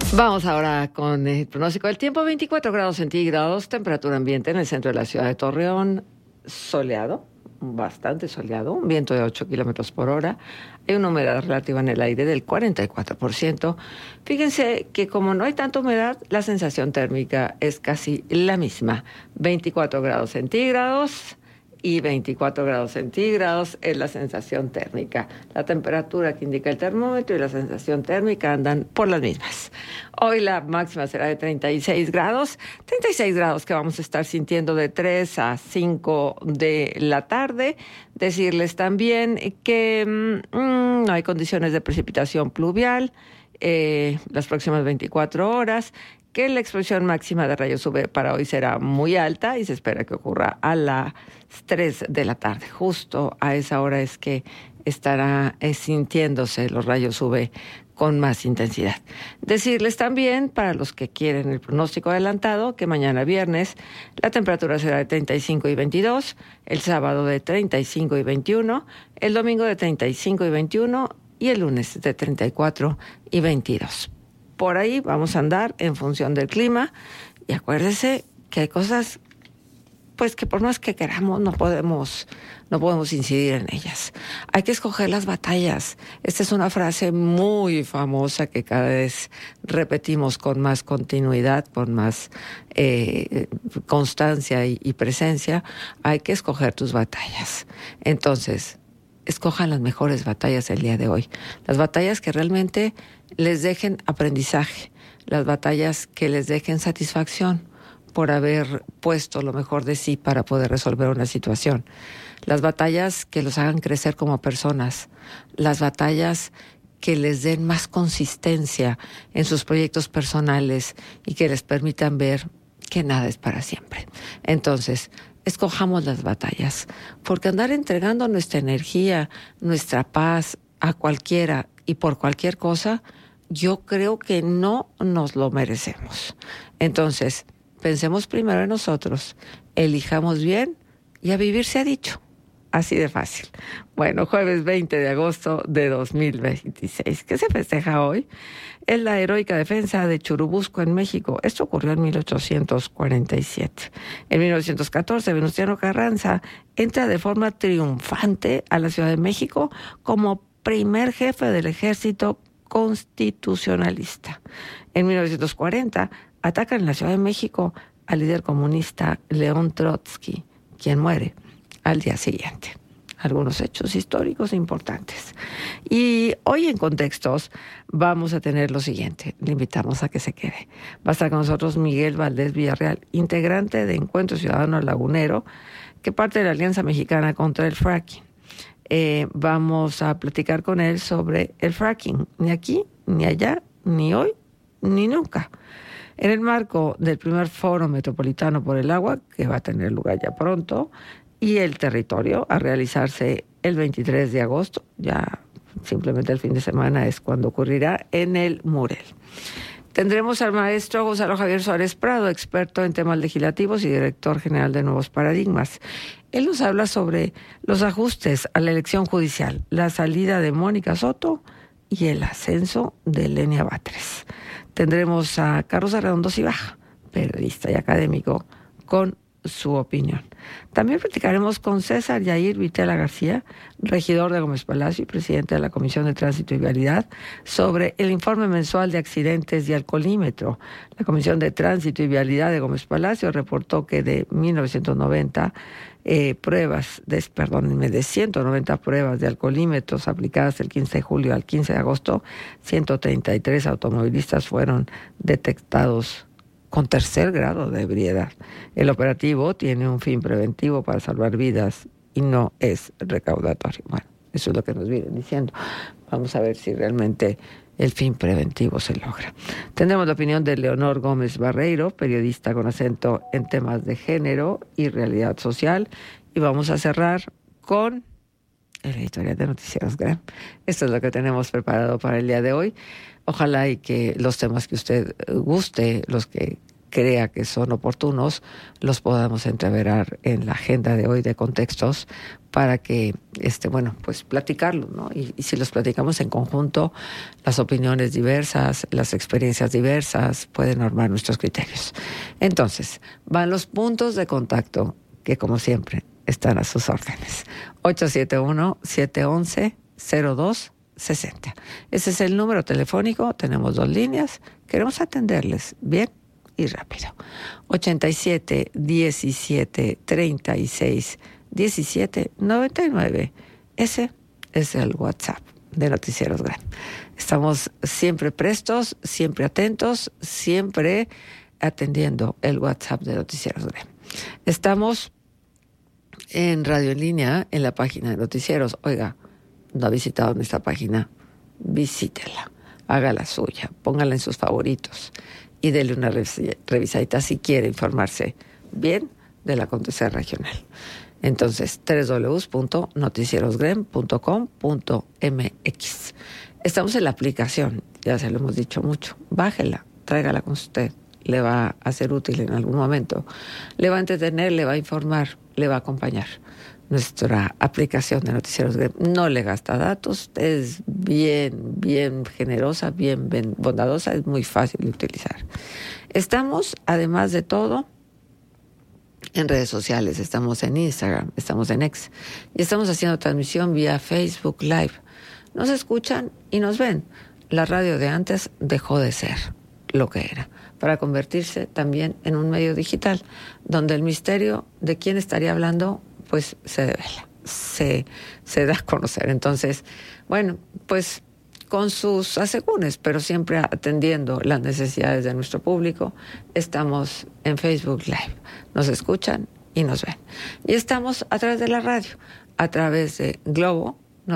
Vamos ahora con el pronóstico del tiempo. 24 grados centígrados, temperatura ambiente en el centro de la ciudad de Torreón, soleado, bastante soleado, un viento de 8 kilómetros por hora, hay una humedad relativa en el aire del 44%. Fíjense que como no hay tanta humedad, la sensación térmica es casi la misma, 24 grados centígrados. Y 24 grados centígrados es la sensación térmica. La temperatura que indica el termómetro y la sensación térmica andan por las mismas. Hoy la máxima será de 36 grados que vamos a estar sintiendo de 3 a 5 de la tarde. Decirles también que no hay condiciones de precipitación pluvial las próximas 24 horas, que la exposición máxima de rayos UV para hoy será muy alta y se espera que ocurra a las 3 de la tarde. Justo a esa hora es que estará sintiéndose los rayos UV con más intensidad. Decirles también, para los que quieren el pronóstico adelantado, que mañana viernes la temperatura será de 35 y 22, el sábado de 35 y 21, el domingo de 35 y 21 y el lunes de 34 y 22. Por ahí vamos a andar en función del clima y acuérdese que hay cosas pues que por más que queramos no podemos incidir en ellas. Hay que escoger las batallas. Esta es una frase muy famosa que cada vez repetimos con más continuidad, con más constancia y presencia. Hay que escoger tus batallas. Entonces, escojan las mejores batallas el día de hoy. Las batallas que realmente les dejen aprendizaje, las batallas que les dejen satisfacción por haber puesto lo mejor de sí para poder resolver una situación, las batallas que los hagan crecer como personas, las batallas que les den más consistencia en sus proyectos personales y que les permitan ver que nada es para siempre. Entonces, escojamos las batallas, porque andar entregando nuestra energía, nuestra paz a cualquiera y por cualquier cosa, yo creo que no nos lo merecemos. Entonces, pensemos primero en nosotros, elijamos bien y a vivir se ha dicho. Así de fácil. Bueno, jueves 20 de agosto de 2026. ¿Qué se festeja hoy? Es la heroica defensa de Churubusco en México. Esto ocurrió en 1847. En 1914, Venustiano Carranza entra de forma triunfante a la Ciudad de México como primer jefe del ejército constitucionalista. En 1940, atacan en la Ciudad de México al líder comunista León Trotsky, quien muere al día siguiente. Algunos hechos históricos importantes. Y hoy en Contextos vamos a tener lo siguiente. Le invitamos a que se quede. Va a estar con nosotros Miguel Valdés Villarreal, integrante de Encuentro Ciudadano Lagunero, que parte de la Alianza Mexicana contra el Fracking. Vamos a platicar con él sobre el fracking. Ni aquí, ni allá, ni hoy, ni nunca. En el marco del primer Foro Metropolitano por el Agua, que va a tener lugar ya pronto, y el territorio a realizarse el 23 de agosto, ya simplemente el fin de semana es cuando ocurrirá en el Murel. Tendremos al maestro Gonzalo Javier Suárez Prado, experto en temas legislativos y director general de Nuevos Paradigmas. Él nos habla sobre los ajustes a la elección judicial, la salida de Mónica Soto y el ascenso de Lenia Batres. Tendremos a Carlos Arredondo Cibaja, periodista y académico, con su opinión. También platicaremos con César Yair Vitela García, regidor de Gómez Palacio y presidente de la Comisión de Tránsito y Vialidad, sobre el informe mensual de accidentes y alcoholímetro. La Comisión de Tránsito y Vialidad de Gómez Palacio reportó que de 1990 de 190 pruebas de alcoholímetros aplicadas del 15 de julio al 15 de agosto, 133 automovilistas fueron detectados con tercer grado de ebriedad. El operativo tiene un fin preventivo para salvar vidas y no es recaudatorio. Bueno, eso es lo que nos vienen diciendo. Vamos a ver si realmente el fin preventivo se logra. Tendremos la opinión de Leonor Gómez Barreiro, periodista con acento en temas de género y realidad social. Y vamos a cerrar con el editorial de Noticieros Gran. Esto es lo que tenemos preparado para el día de hoy. Ojalá y que los temas que usted guste, los que crea que son oportunos, los podamos entreverar en la agenda de hoy de contextos para que, pues platicarlo, ¿no? Y si los platicamos en conjunto, las opiniones diversas, las experiencias diversas pueden armar nuestros criterios. Entonces, van los puntos de contacto que, como siempre, están a sus órdenes. 871-711-0260. Ese es el número telefónico. Tenemos 2 líneas. Queremos atenderles bien y rápido. 87 17 36 17 99. Ese es el WhatsApp de Noticieros GREM. Estamos siempre prestos, siempre atentos, siempre atendiendo el WhatsApp de Noticieros GREM. Estamos en radio en línea, en la página de Noticieros. Oiga, no ha visitado nuestra página, visítela, haga la suya, póngala en sus favoritos y dele una revisadita si quiere informarse bien del acontecer regional. Entonces, www.noticierosgrem.com.mx. Estamos en la aplicación, ya se lo hemos dicho mucho. Bájela, tráigala con usted. Le va a ser útil en algún momento. Le va a entretener, le va a informar, le va a acompañar. Nuestra aplicación de Noticieros GREM no le gasta datos, es bien generosa, bien bondadosa, es muy fácil de utilizar. Estamos, además de todo, en redes sociales, estamos en Instagram, estamos en X y estamos haciendo transmisión vía Facebook Live. Nos escuchan y nos ven. La radio de antes dejó de ser lo que era, para convertirse también en un medio digital, donde el misterio de quién estaría hablando, pues se devela, se da a conocer. Entonces, bueno, pues con sus asegúnes, pero siempre atendiendo las necesidades de nuestro público, estamos en Facebook Live. Nos escuchan y nos ven. Y estamos a través de la radio, a través de Globo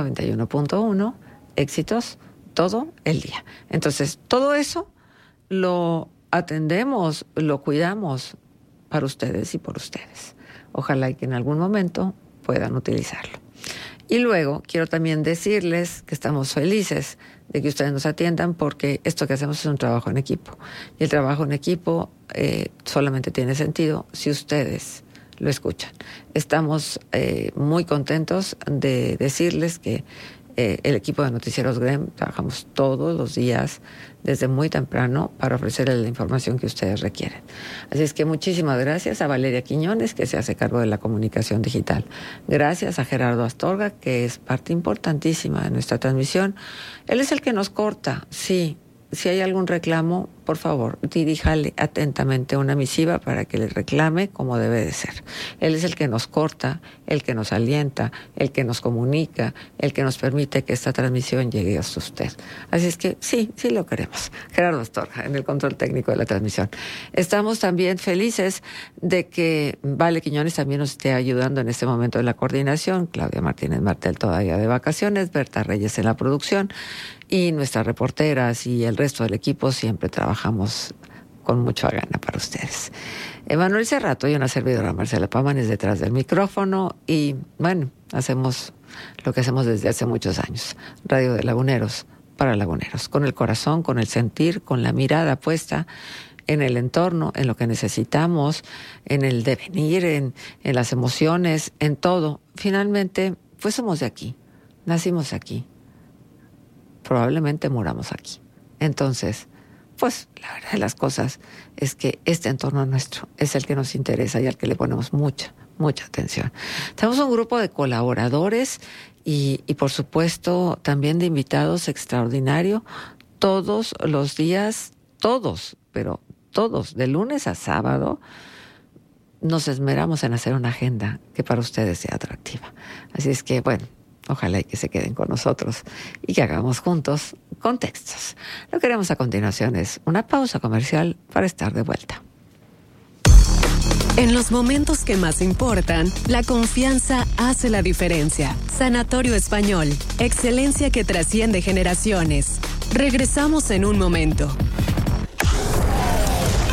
91.1, éxitos todo el día. Entonces, todo eso lo atendemos, lo cuidamos para ustedes y por ustedes. Ojalá y que en algún momento puedan utilizarlo. Y luego quiero también decirles que estamos felices de que ustedes nos atiendan, porque esto que hacemos es un trabajo en equipo. Y el trabajo en equipo solamente tiene sentido si ustedes lo escuchan. Estamos muy contentos de decirles que el equipo de Noticieros GREM trabajamos todos los días desde muy temprano para ofrecerles la información que ustedes requieren. Así es que muchísimas gracias a Valeria Quiñones, que se hace cargo de la comunicación digital. Gracias a Gerardo Astorga, que es parte importantísima de nuestra transmisión. Él es el que nos corta, sí. Si hay algún reclamo, por favor, diríjale atentamente una misiva para que le reclame como debe de ser. Él es el que nos corta, el que nos alienta, el que nos comunica, el que nos permite que esta transmisión llegue hasta usted. Así es que sí lo queremos. Gerardo Astorga, en el control técnico de la transmisión. Estamos también felices de que Vale Quiñones también nos esté ayudando en este momento en la coordinación. Claudia Martínez Martel todavía de vacaciones, Berta Reyes en la producción. Y nuestras reporteras y el resto del equipo siempre trabajamos con mucha gana para ustedes. Emanuel Cerrato y una servidora, Marcela Pámanes, detrás del micrófono. Y bueno, hacemos lo que hacemos desde hace muchos años. Radio de Laguneros para laguneros. Con el corazón, con el sentir, con la mirada puesta en el entorno, en lo que necesitamos, en el devenir, en las emociones, en todo. Finalmente, pues somos de aquí, nacimos aquí. Probablemente moramos aquí. Entonces, pues la verdad de las cosas es que este entorno nuestro es el que nos interesa y al que le ponemos mucha atención. Tenemos un grupo de colaboradores y por supuesto también de invitados extraordinario todos los días, pero todos, de lunes a sábado, nos esmeramos en hacer una agenda que para ustedes sea atractiva. Así es que, bueno, ojalá y que se queden con nosotros y que hagamos juntos contextos. Lo que haremos a continuación es una pausa comercial para estar de vuelta. En los momentos que más importan, la confianza hace la diferencia. Sanatorio Español, excelencia que trasciende generaciones. Regresamos en un momento.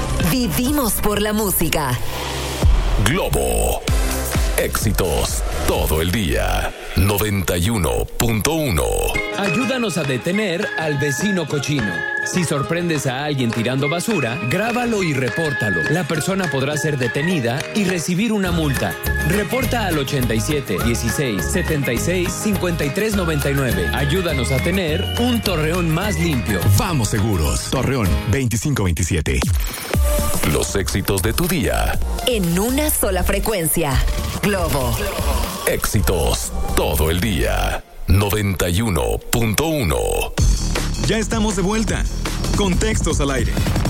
Vivimos por la música. Globo. Éxitos todo el día. 91.1. Ayúdanos a detener al vecino cochino. Si sorprendes a alguien tirando basura, grábalo y repórtalo. La persona podrá ser detenida y recibir una multa. Reporta al 87 16 76 53 99. Ayúdanos a tener un Torreón más limpio. Vamos seguros. Torreón 2527. Los éxitos de tu día. En una sola frecuencia. Globo. Éxitos todo el día. 91.1. Ya estamos de vuelta. Con Textos al Aire.